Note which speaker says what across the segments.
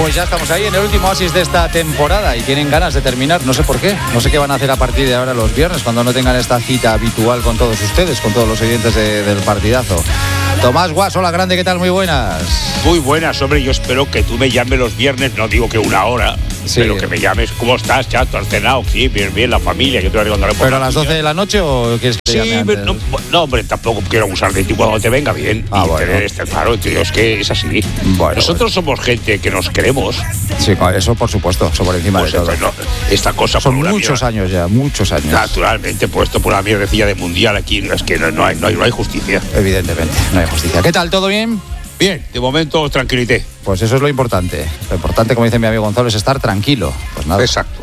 Speaker 1: Pues ya estamos ahí en el último oasis de esta temporada y tienen ganas de terminar, no sé por qué. No sé qué van a hacer a partir de ahora los viernes cuando no tengan esta cita habitual con todos ustedes, con todos los oyentes del partidazo. Tomás Guas, hola grande, ¿qué tal? Muy buenas.
Speaker 2: Muy buenas, hombre, yo espero que tú me llames los viernes, no digo que una hora, sí, pero que me llames, ¿cómo estás, chato? ¿Has cenado? Sí, bien, la familia, yo te voy a contar.
Speaker 1: ¿Pero a las 12 de la noche o quieres que te llame antes?
Speaker 2: No, hombre, tampoco quiero abusar de ti cuando te venga bien.
Speaker 1: Bueno.
Speaker 2: Tener claro, tío, es que es así. Nosotros somos gente que nos queremos.
Speaker 1: Sí, eso por supuesto, eso por encima de todo.
Speaker 2: Esta cosa
Speaker 1: son muchos años ya, muchos años.
Speaker 2: Naturalmente, puesto por una mierdecilla de mundial aquí, es que no hay justicia.
Speaker 1: Evidentemente, no hay justicia. ¿Qué tal? ¿Todo bien?
Speaker 2: Bien, de momento tranquilité.
Speaker 1: Pues eso es lo importante. Lo importante, como dice mi amigo Gonzalo, es estar tranquilo. Pues nada.
Speaker 2: Exacto.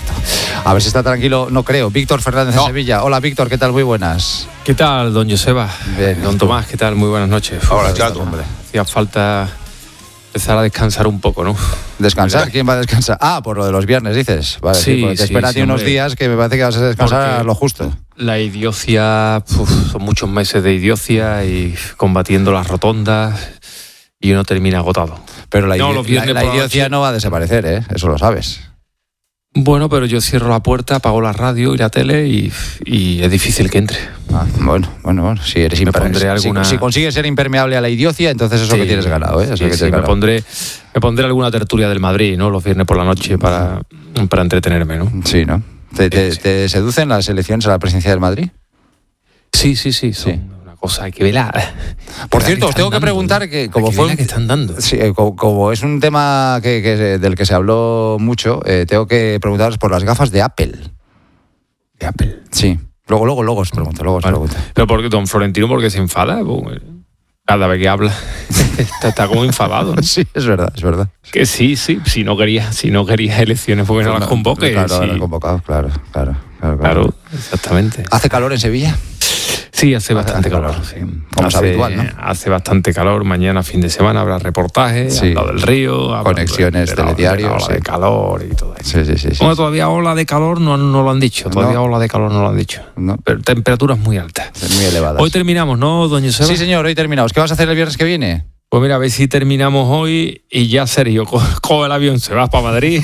Speaker 1: A ver si está tranquilo, no creo. Víctor Fernández de Sevilla. Hola, Víctor, ¿qué tal? Muy buenas.
Speaker 3: ¿Qué tal, don Joseba?
Speaker 1: Bien,
Speaker 3: don Tomás, ¿qué tal? Muy buenas noches.
Speaker 2: Hola, chato.
Speaker 3: Hombre, hacía falta empezar a descansar un poco, ¿no?
Speaker 1: ¿Descansar? ¿Quién va a descansar? Por lo de los viernes, dices. Vale,
Speaker 3: sí,
Speaker 1: porque espérate unos días que me parece que vas a descansar a lo justo.
Speaker 3: La idiocia, son muchos meses de idiocia y combatiendo las rotondas y uno termina agotado.
Speaker 1: Pero la idiocia no va a desaparecer, ¿eh? Eso lo sabes.
Speaker 3: Bueno, pero yo cierro la puerta, apago la radio y la tele y es difícil que entre.
Speaker 1: Bueno, si eres si consigues ser impermeable a la idiocia, entonces eso que tienes ganado, ¿eh?
Speaker 3: Me pondré alguna tertulia del Madrid, ¿no? Los viernes por la noche para entretenerme, ¿no?
Speaker 1: Sí, ¿no? ¿Te seducen las elecciones a la presidencia del Madrid?
Speaker 3: Sí. Una cosa, hay que verla.
Speaker 1: Por cierto, os tengo que preguntar que como fue
Speaker 3: que están dando.
Speaker 1: Sí, como es un tema del que se habló mucho, tengo que preguntaros por las gafas de Apple.
Speaker 3: ¿De Apple?
Speaker 1: Sí. Luego os pregunto.
Speaker 3: Pero porque don Florentino, ¿por qué se enfada? Cada vez que habla está como enfadado, ¿no?
Speaker 1: Sí, es verdad.
Speaker 3: Que sí, si no quería elecciones porque no las convoque.
Speaker 1: Claro,
Speaker 3: sí.
Speaker 1: las convocado, claro.
Speaker 3: Claro, exactamente.
Speaker 1: ¿Hace calor en Sevilla?
Speaker 3: Sí, hace bastante calor. Sí.
Speaker 1: Como es habitual, ¿no?
Speaker 3: Hace bastante calor. Mañana, fin de semana, habrá reportajes al lado del río.
Speaker 1: Conexiones, telediarios.
Speaker 3: Ola de calor y todo eso.
Speaker 1: Sí.
Speaker 3: Bueno, todavía ola de calor no lo han dicho. Ola de calor no lo han dicho.
Speaker 1: No.
Speaker 3: Pero temperaturas muy altas.
Speaker 1: Muy elevadas.
Speaker 3: Hoy terminamos, ¿no, doña Seba?
Speaker 1: Sí, señor, hoy terminamos. ¿Qué vas a hacer el viernes que viene?
Speaker 3: Pues mira, a ver si terminamos hoy y ya Sergio coge el avión, se va para Madrid.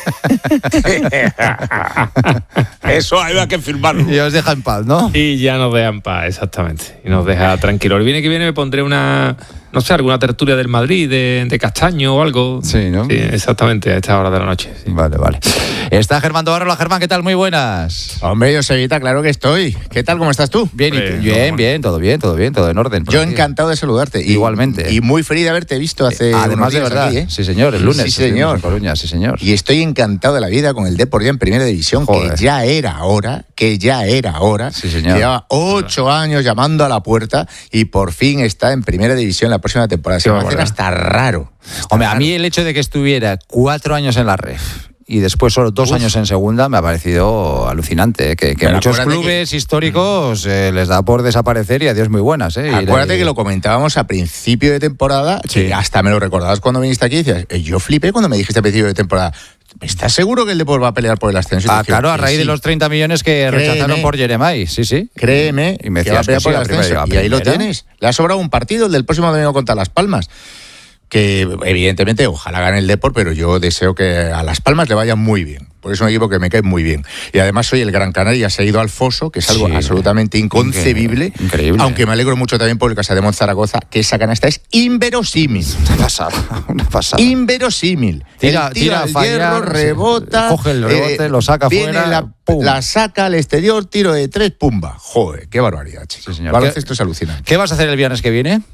Speaker 2: Eso hay que firmarlo.
Speaker 1: Y os deja en paz, ¿no?
Speaker 3: Y ya nos deja en paz, exactamente. Y nos deja tranquilos. El viernes que viene me pondré alguna tertulia del Madrid, de Castaño o algo.
Speaker 1: Sí, ¿no?
Speaker 3: Sí, exactamente, a esta hora de la noche. Sí.
Speaker 1: Vale. Está Germán Tobarro. Hola, Germán, ¿qué tal? Muy buenas.
Speaker 4: Hombre, Josevita, claro que estoy. ¿Qué tal? ¿Cómo estás tú?
Speaker 1: Bien, todo en orden.
Speaker 4: Yo encantado de saludarte.
Speaker 1: Igualmente.
Speaker 4: Y muy feliz de haberte visto hace
Speaker 1: además de verdad
Speaker 4: aquí, ¿eh?
Speaker 1: Sí, señor, el lunes.
Speaker 4: Sí, señor.
Speaker 1: En Coruña, sí, señor.
Speaker 4: Y estoy encantado de la vida con el Depor ya en Primera División,
Speaker 1: Joder.
Speaker 4: que ya era hora.
Speaker 1: Sí, señor.
Speaker 4: Lleva 8 años llamando a la puerta y por fin está en Primera División la próxima temporada. Se va a hacer hasta raro.
Speaker 1: Hombre, a mí el hecho de que estuviera 4 años en la Ref y después solo 2 años en segunda me ha parecido alucinante, que muchos clubes históricos les da por desaparecer y adiós muy buenas.
Speaker 4: Acuérdate que lo comentábamos a principio de temporada, que hasta me lo recordabas cuando viniste aquí y decías, yo flipé cuando me dijiste a principio de temporada, ¿estás seguro que el Depor va a pelear por el ascenso?
Speaker 1: Claro, a raíz de los 30 millones que rechazaron por Jeremai, sí.
Speaker 4: Créeme,
Speaker 1: y me
Speaker 4: que va a pelear por el ascenso. Y ahí lo tienes. Le ha sobrado un partido, el del próximo domingo contra Las Palmas. Que evidentemente ojalá gane el Depor, pero yo deseo que a Las Palmas le vaya muy bien. Porque es un equipo que me cae muy bien. Y además soy el Gran Canaria, se ha ido al foso, que es algo absolutamente inconcebible.
Speaker 1: Increíble.
Speaker 4: Aunque me alegro mucho también por el Casademont Zaragoza, que esa canasta es inverosímil.
Speaker 1: Una pasada.
Speaker 4: Inverosímil.
Speaker 1: Tira
Speaker 4: al
Speaker 1: fallar,
Speaker 4: hierro, rebota.
Speaker 1: Coge el rebote, lo saca fuera.
Speaker 4: La saca al exterior, tiro de 3, pumba. Joder, qué barbaridad, chico.
Speaker 1: Sí, señor.
Speaker 4: Baloncesto es alucinante.
Speaker 1: ¿Qué vas a hacer el viernes que viene?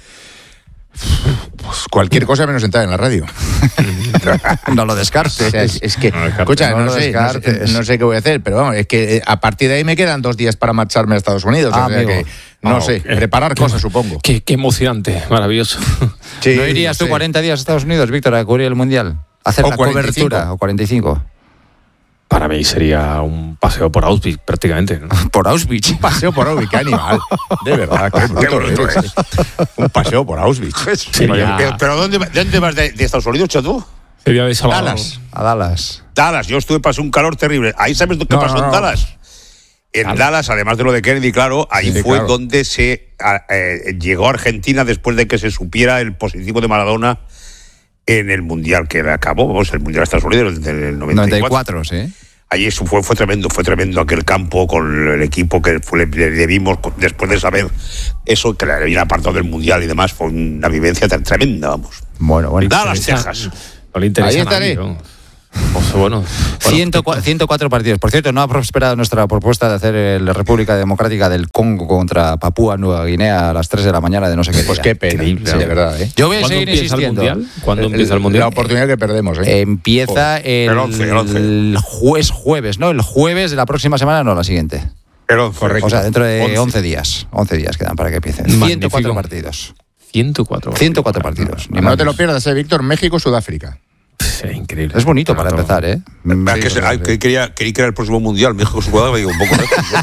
Speaker 4: Pues cualquier cosa menos entrar en la radio.
Speaker 1: No lo descartes.
Speaker 4: O sea, es que, escucha, no sé qué voy a hacer, pero vamos, es que a partir de ahí me quedan 2 días para marcharme a Estados Unidos. O sea que, no sé, preparar cosas, supongo.
Speaker 3: Qué emocionante, maravilloso.
Speaker 1: Sí, ¿no irías tú 40 días a Estados Unidos, Víctor, a cubrir el Mundial? ¿Hacer la cobertura? ¿O 45?
Speaker 3: Para mí sería un paseo por Auschwitz, prácticamente, ¿no?
Speaker 1: ¿Por Auschwitz?
Speaker 4: Un paseo por Auschwitz, qué animal. De verdad, qué bruto es. Un paseo por Auschwitz.
Speaker 2: ¿Pero dónde vas de Estados Unidos, chato?
Speaker 3: Sería de Salvador.
Speaker 4: Dallas.
Speaker 1: A Dallas.
Speaker 2: Dallas, yo pasé un calor terrible. ¿Ahí sabes qué pasó en Dallas? En Dallas, además de lo de Kennedy, claro, ahí fue donde se llegó a Argentina después de que se supiera el positivo de Maradona en el Mundial que acabó, vamos, el Mundial de Estados Unidos del
Speaker 1: 94, sí.
Speaker 2: Allí fue tremendo aquel campo con el equipo que le vimos después de saber eso, que le habían apartado del Mundial y demás. Fue una vivencia tan tremenda, vamos.
Speaker 1: Bueno.
Speaker 2: Dallas, Texas.
Speaker 3: No le interesa.
Speaker 1: Ahí estaré.
Speaker 3: Bueno,
Speaker 1: 104 partidos. Por cierto, no ha prosperado nuestra propuesta de hacer la República Democrática del Congo contra Papúa Nueva Guinea a las 3 de la mañana de no sé qué día.
Speaker 4: Pues qué pena, sí, de verdad.
Speaker 1: Yo voy a seguir insistiendo.
Speaker 3: ¿Cuándo empieza el Mundial?
Speaker 4: La oportunidad que perdemos.
Speaker 1: Empieza el jueves, ¿no? El jueves de la próxima semana, no, la siguiente.
Speaker 2: Correcto.
Speaker 1: O sea, dentro de 11 días. 11 días quedan para que empiecen. 104 partidos. 104 partidos.
Speaker 4: No te lo pierdas, Víctor. México-Sudáfrica.
Speaker 3: Sí, increíble.
Speaker 1: Es bonito para empezar, ¿eh?
Speaker 2: Que quería que era el próximo Mundial, México Sudáfrica, digo, un poco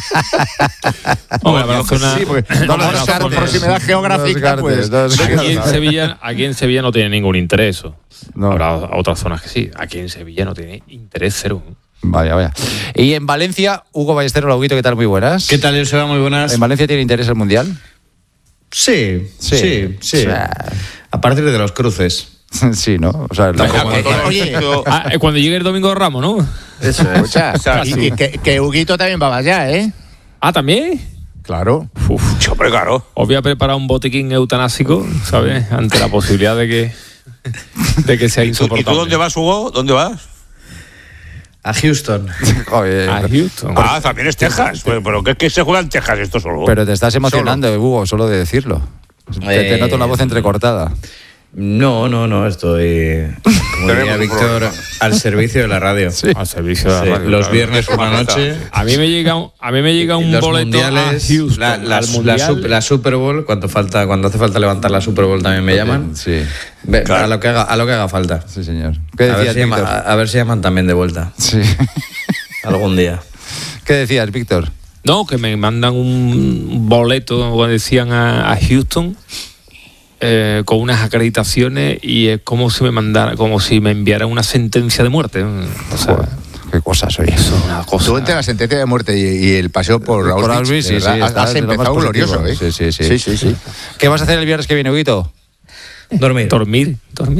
Speaker 4: por proximidad geográfica, pues.
Speaker 3: Aquí en Sevilla no tiene ningún interés.
Speaker 1: No.
Speaker 3: Habrá otras zonas que sí. Aquí en Sevilla no tiene interés cero.
Speaker 1: Vaya. Y en Valencia, Hugo Ballesteros, Lauguito, ¿qué tal? Muy buenas.
Speaker 5: ¿Qué tal, Joseba? Muy buenas.
Speaker 1: ¿En Valencia tiene interés el Mundial?
Speaker 5: Sí.
Speaker 1: O sea,
Speaker 5: a partir de los cruces.
Speaker 1: Sí, ¿no? O sea,
Speaker 3: Cuando llegue el domingo de Ramos, ¿no?
Speaker 4: Eso es. Y que Huguito también va allá, ¿eh?
Speaker 3: Ah, ¿también?
Speaker 4: Claro.
Speaker 2: Hombre, claro.
Speaker 3: Os voy a preparar un botiquín eutanásico, ¿sabes? Ante la posibilidad de que sea insoportable.
Speaker 2: ¿Y tú dónde vas, Hugo? ¿Dónde vas?
Speaker 5: A Houston.
Speaker 1: Joder.
Speaker 3: A Houston.
Speaker 2: También es Texas. Pero ¿qué se juega en Texas esto solo?
Speaker 1: Pero te estás emocionando, Hugo, solo de decirlo. Te noto la voz entrecortada.
Speaker 5: No, estoy, como diría Víctor, al servicio de la radio.
Speaker 1: Sí.
Speaker 3: Al servicio de la radio.
Speaker 5: Los viernes por la noche.
Speaker 3: A mí me llega un
Speaker 5: los
Speaker 3: boleto
Speaker 5: mundiales,
Speaker 3: a Houston.
Speaker 5: la Super Bowl, cuando hace falta levantar la Super Bowl también me llaman.
Speaker 1: Sí.
Speaker 5: Claro. a lo que haga falta.
Speaker 1: Sí, señor. ¿Qué decías, Víctor?
Speaker 5: A ver si llaman también de vuelta.
Speaker 1: Sí.
Speaker 5: Algún día.
Speaker 1: ¿Qué decías, Víctor?
Speaker 3: No, que me mandan un boleto, decían, a Houston. Con unas acreditaciones y es como si me enviaran una sentencia de muerte. O sea,
Speaker 1: qué cosas soy
Speaker 3: eso. Una cosa.
Speaker 4: Tú entre la sentencia de muerte y el paseo por Auschwitz,
Speaker 1: sí,
Speaker 4: has empezado glorioso, ¿eh?
Speaker 1: Sí. ¿Qué vas a hacer el viernes que viene, Huguito?
Speaker 5: Dormir.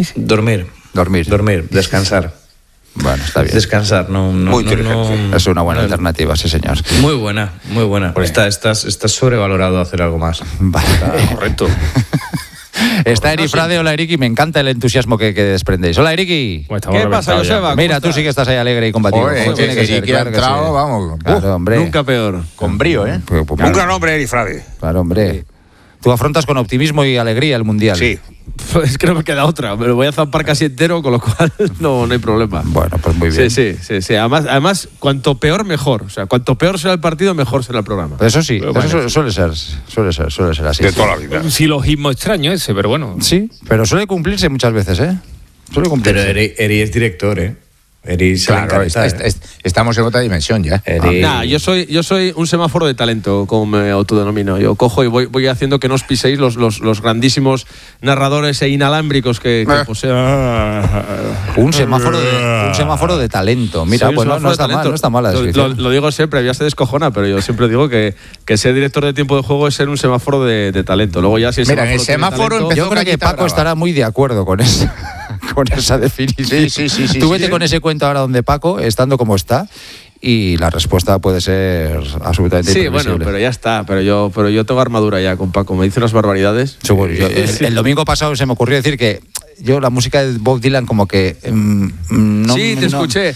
Speaker 5: Descansar.
Speaker 1: Bueno, está bien.
Speaker 5: Descansar, no.
Speaker 1: Es una buena alternativa, sí, señor.
Speaker 5: Muy buena. Estás sobrevalorado hacer algo más.
Speaker 1: Vale.
Speaker 3: Correcto.
Speaker 1: Está Eri Frade. Hola, Eriki, me encanta el entusiasmo que desprendéis. Hola, Eriki.
Speaker 6: ¿Qué pasa, Joseba?
Speaker 1: Mira, tú sí que estás ahí alegre y combativo.
Speaker 4: Tiene que ser, claro que sí. Vamos.
Speaker 1: Claro, hombre.
Speaker 6: Nunca peor.
Speaker 4: Con brío, ¿eh?
Speaker 2: Un gran hombre, Eri Frade.
Speaker 1: Claro, hombre. Tú afrontas con optimismo y alegría el Mundial.
Speaker 2: Sí.
Speaker 6: Pues creo que me queda otra. Me lo voy a zampar casi entero, con lo cual no hay problema.
Speaker 1: Bueno, pues muy bien.
Speaker 6: Sí. Además, cuanto peor, mejor. O sea, cuanto peor será el partido, mejor será el programa.
Speaker 1: Eso sí, eso suele ser así.
Speaker 2: De toda la vida.
Speaker 3: Un silogismo extraño ese, pero bueno.
Speaker 1: Sí, pero suele cumplirse muchas veces, ¿eh? Suele cumplirse.
Speaker 5: Pero Eri es director, ¿eh?
Speaker 4: Claro, estamos en otra dimensión ya.
Speaker 6: Yo soy un semáforo de talento, como me autodenomino. Yo cojo y voy haciendo que no os piséis los grandísimos narradores e inalámbricos que poseen.
Speaker 1: Un semáforo de talento. Mira, pues no está mal la descripción.
Speaker 6: Lo digo siempre, ya se descojona, pero yo siempre digo que ser director de tiempo de juego es ser un semáforo de talento. Luego ya si
Speaker 4: el semáforo empezó.
Speaker 1: Yo creo que Paco estará muy de acuerdo con eso. Con esa definición.
Speaker 4: Sí.
Speaker 1: Tú vete con ese cuento ahora donde Paco, estando como está, y la respuesta puede ser absolutamente imprevisible.
Speaker 6: Bueno, pero ya está. Pero yo tengo armadura ya con Paco. Me dice unas barbaridades.
Speaker 1: El domingo pasado se me ocurrió decir que yo la música de Bob Dylan como que
Speaker 6: te escuché.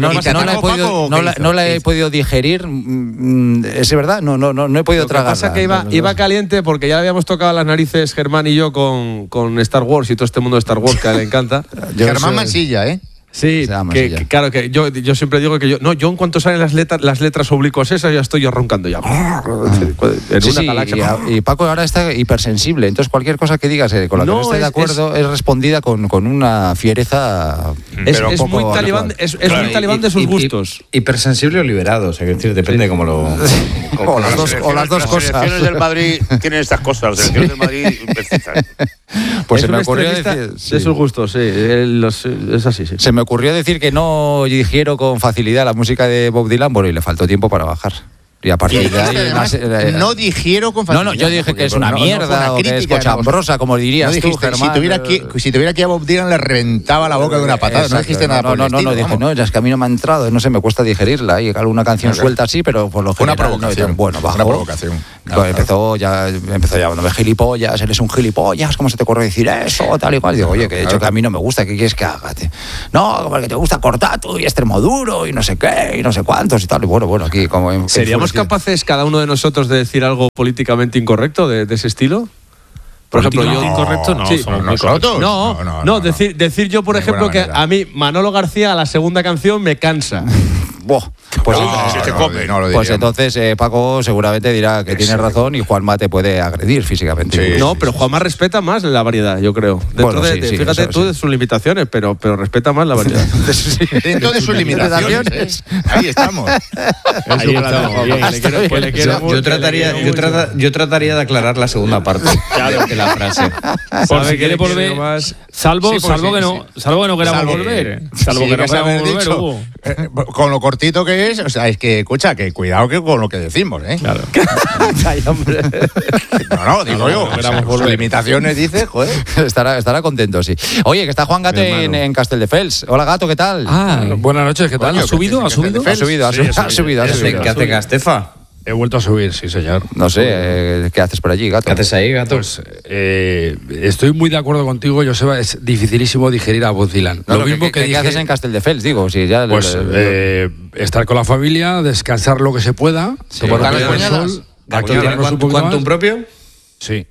Speaker 1: No la he podido digerir. ¿Es verdad? No he podido tragarla.
Speaker 6: Lo que pasa que iba caliente porque ya habíamos tocado las narices Germán y yo con Star Wars y todo este mundo de Star Wars que a él le encanta.
Speaker 4: Germán Mansilla, ¿eh?
Speaker 6: Sí, claro que yo siempre digo que yo en cuanto salen las letras oblicuas esas ya estoy yo roncando ya.
Speaker 1: Y Paco ahora está hipersensible, entonces cualquier cosa que digas con la que no esté de acuerdo es respondida con una fiereza.
Speaker 6: Es muy talibán, muy talibán de sus gustos.
Speaker 5: Hipersensible o liberado, o sea, que decir, depende cómo lo.
Speaker 1: O las dos cosas.
Speaker 2: Las selecciones del Madrid tienen estas cosas, las selecciones del Madrid precisan.
Speaker 1: Pues se me ocurrió decir
Speaker 6: de sus gustos, sí, es así, sí.
Speaker 1: Se me ocurrió decir que no digiero con facilidad la música de Bob Dylan, bueno, y le faltó tiempo para bajar. Y a partir de ahí...
Speaker 4: Además, no digiero con facilidad.
Speaker 1: No, yo dije que es una mierda o que es cochambrosa, como dirías tú, Germán.
Speaker 4: Si tuviera aquí a Bob Dylan le reventaba la boca de una patada. No dijiste nada por el estilo.
Speaker 1: No, dije, no, es que a mí no me ha entrado, no sé, me cuesta digerirla. Y alguna canción suelta así, pero por lo general...
Speaker 4: Una provocación.
Speaker 1: Bueno, bajo.
Speaker 4: Una provocación.
Speaker 1: Empezó llamándome gilipollas, eres un gilipollas, ¿cómo se te ocurre decir eso? Tal y cual. Digo, oye, que de hecho que a mí no me gusta, ¿qué quieres que haga? No, porque te gusta Cortatu y Extremoduro y no sé qué, y no sé cuántos y tal. Y bueno, aquí como...
Speaker 6: ¿Seríamos capaces cada uno de nosotros de decir algo políticamente incorrecto de ese estilo? Por ejemplo, yo
Speaker 3: incorrecto no,
Speaker 6: sí,
Speaker 3: somos
Speaker 4: nosotros.
Speaker 6: No, decir yo, por ejemplo, que a mí Manolo García a la segunda canción me cansa.
Speaker 1: Pues entonces Paco seguramente dirá que tiene razón y Juanma te puede agredir físicamente.
Speaker 6: Pero Juanma respeta más la variedad, yo creo. Fíjate tú de sus limitaciones, pero respeta más la variedad.
Speaker 4: Dentro de sus limitaciones. Ahí estamos.
Speaker 5: Yo trataría de aclarar la segunda parte de la frase.
Speaker 3: Por si quiere volver, salvo que no queramos volver. Salvo que no queramos volver, Hugo.
Speaker 4: Con lo cortito que es, o sea, es que, escucha, que cuidado que con lo que decimos, ¿eh?
Speaker 3: Claro.
Speaker 1: Ay, hombre.
Speaker 4: No, digo yo. Sus limitaciones, dice, joder.
Speaker 1: Estará contento, sí. Oye, que está Juan Gato en Castelldefels. Hola, Gato, ¿qué tal?
Speaker 7: Buenas noches, ¿qué tal?
Speaker 3: ¿Ha subido?
Speaker 1: Ha subido.
Speaker 5: ¿Qué hace Castefa?
Speaker 7: He vuelto a subir, sí, señor.
Speaker 1: No sé, ¿qué haces por allí, Gato?
Speaker 5: ¿Qué haces ahí, Gato?
Speaker 7: Pues estoy muy de acuerdo contigo, Joseba. Es dificilísimo digerir a Bob Dylan.
Speaker 1: Lo mismo que ¿qué haces en Castelldefels? Digo, si ya...
Speaker 7: Pues estar con la familia, descansar lo que se pueda, tomar el sol.
Speaker 5: ¿Quantum propio?
Speaker 7: Sí.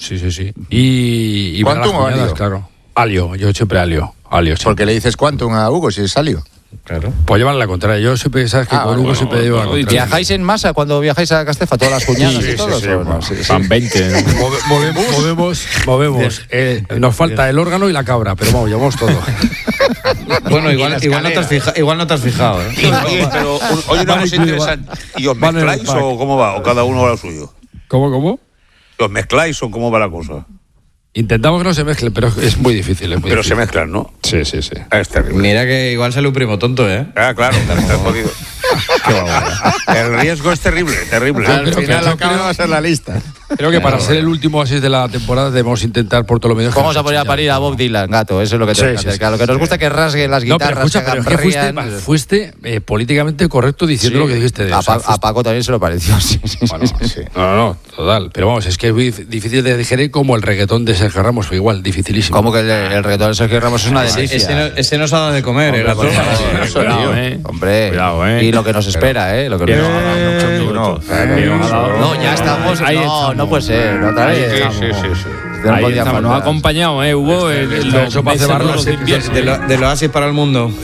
Speaker 7: Y ver las cuñadas, claro. Alio, yo siempre alio.
Speaker 4: ¿Por qué le dices Quantum a Hugo si es Alio?
Speaker 7: Claro. Pues llevan la contraria. Yo siempre, sabes que con Hugo siempre llevo la contraria.
Speaker 1: ¿Viajáis en masa cuando viajáis a Castefa? ¿Todas las cuñadas y todos?
Speaker 3: Van 20.
Speaker 7: Movemos. Nos falta el órgano y la cabra, pero vamos, llevamos todo.
Speaker 5: Bueno, igual no te has fijado, ¿eh?
Speaker 2: Pero oye, una cosa interesante. ¿Y os mezcláis o cómo va? ¿O cada uno va lo suyo?
Speaker 7: ¿Cómo?
Speaker 2: ¿Os mezcláis o cómo va la cosa?
Speaker 7: Intentamos que no se mezclen, pero es muy difícil.
Speaker 2: Pero se mezclan, ¿no?
Speaker 7: Sí.
Speaker 2: Es terrible.
Speaker 5: Mira que igual sale un primo tonto, ¿eh?
Speaker 2: Claro, está jodido. El riesgo es terrible.
Speaker 4: Al final acaba va a ser la lista.
Speaker 7: Creo que para ser el último así de la temporada debemos intentar por todo lo menos.
Speaker 1: Vamos a poner a parir a Bob Dylan, Gato. Eso es lo que tenemos que hacer. Claro, lo que nos gusta es que rasgue las guitarras.
Speaker 7: Pero fuiste políticamente correcto diciendo lo que dijiste de
Speaker 1: a Paco también se lo pareció. Sí.
Speaker 7: No, total. Pero vamos, es que es muy difícil de digerir como el reggaetón de Sergio Ramos, fue igual, dificilísimo.
Speaker 1: Como que el reggaetón de Sergio Ramos es una delicia.
Speaker 5: Ese nos ha dado de comer, Gato.
Speaker 1: Hombre, y lo que nos espera, lo que nos No, ya estamos. No puede ser. Otra vez.
Speaker 3: Sí. Ahí estamos, nos ha acompañado, Hugo,
Speaker 7: del Oasis para el mundo.